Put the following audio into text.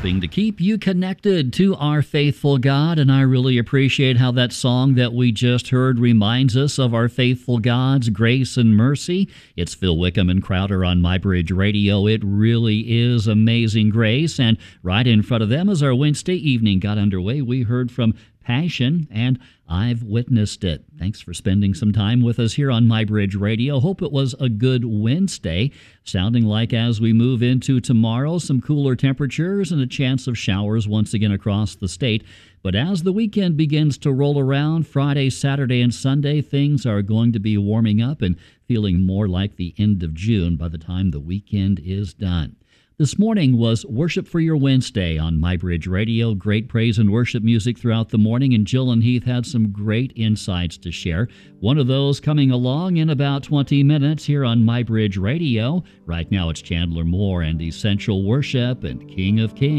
helping to keep you connected to our faithful God. And I really appreciate how that song that we just heard reminds us of our faithful God's grace and mercy. It's Phil Wickham and Crowder on MyBridge Radio. It really is amazing grace. And right in front of them, as our Wednesday evening got underway, we heard from Passion and I've Witnessed It. Thanks for spending some time with us here on MyBridge Radio. Hope it was a good Wednesday. Sounding like as we move into tomorrow, some cooler temperatures and a chance of showers once again across the state. But as the weekend begins to roll around, Friday, Saturday, and Sunday, things are going to be warming up and feeling more like the end of June by the time the weekend is done. This morning was Worship for Your Wednesday on MyBridge Radio. Great praise and worship music throughout the morning, and Jill and Heath had some great insights to share. One of those coming along in about 20 minutes here on MyBridge Radio. Right now it's Chandler Moore and Essential Worship and King of Kings.